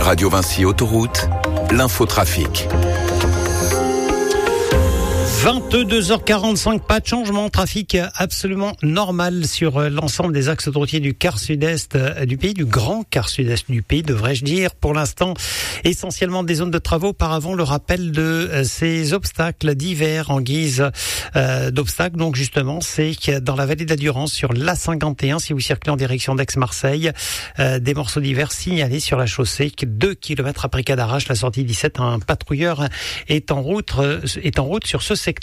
Radio Vinci Autoroute, l'infotrafic. 22h45, pas de changement, trafic absolument normal sur l'ensemble des axes autoroutiers du quart sud-est du pays, du grand quart sud-est du pays, devrais-je dire. Pour l'instant, essentiellement des zones de travaux. Par avant, le rappel de ces obstacles d'hiver en guise d'obstacles. Donc justement, c'est dans la vallée de la Durance, sur l'A51, si vous circulez en direction d'Aix-Marseille, des morceaux d'hiver signalés sur la chaussée. 2 km après Cadarache, la sortie 17, un patrouilleur est en route sur ce secteur.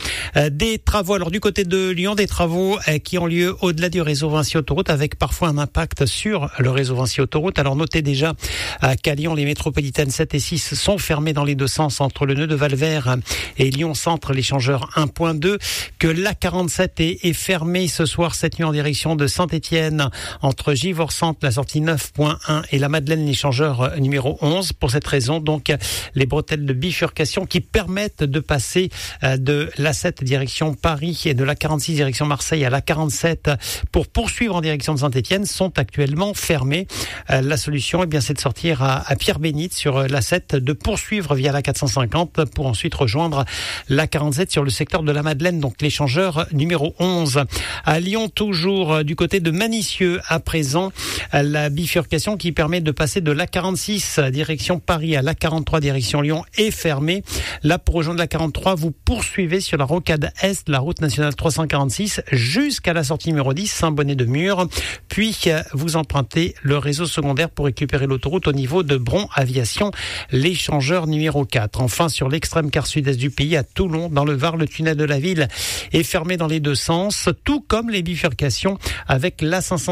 Des travaux, alors du côté de Lyon, des travaux qui ont lieu au-delà du réseau Vinci Autoroute, avec parfois un impact sur le réseau Vinci Autoroute. Alors notez déjà qu'à Lyon, les métropolitaines 7 et 6 sont fermées dans les deux sens entre le nœud de Valvert et Lyon Centre, l'échangeur 1.2, que l'A47 est fermée ce soir, cette nuit, en direction de Saint-Étienne, entre Givors Centre, la sortie 9.1 et la Madeleine, l'échangeur numéro 11. Pour cette raison, donc, les bretelles de bifurcation qui permettent de passer de l'A7 direction Paris et de l'A46 direction Marseille à l'A47 pour poursuivre en direction de Saint-Étienne sont actuellement fermées. La solution, c'est de sortir à Pierre-Bénite sur l'A7, de poursuivre via l'A450 pour ensuite rejoindre l'A47 sur le secteur de la Madeleine, donc l'échangeur numéro 11. À Lyon, toujours du côté de Manicieux, à présent, la bifurcation qui permet de passer de l'A46 direction Paris à l'A43 direction Lyon est fermée. Là, pour rejoindre l'A43, vous poursuivez sur la rocade Est, la route nationale 346, jusqu'à la sortie numéro 10, Saint-Bonnet-de-Mur. Puis, vous empruntez le réseau secondaire pour récupérer l'autoroute au niveau de Bron Aviation, l'échangeur numéro 4. Enfin, sur l'extrême quart sud-est du pays, à Toulon, dans le Var, le tunnel de la ville est fermé dans les deux sens, tout comme les bifurcations avec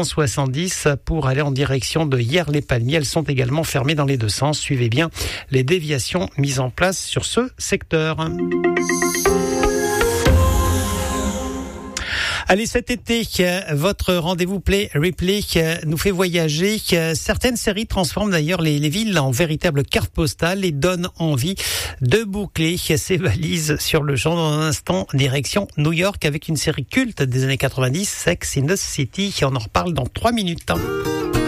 l'A570 pour aller en direction de Hyères-les-Palmiers. Elles sont également fermées dans les deux sens. Suivez bien les déviations mises en place sur ce secteur. Allez, cet été, votre rendez-vous Play Replay nous fait voyager. Certaines séries transforment d'ailleurs les villes en véritables cartes postales et donnent envie de boucler ses valises sur le champ. Dans un instant, direction New York avec une série culte des années 90, Sex in the City. On en reparle dans 3 minutes.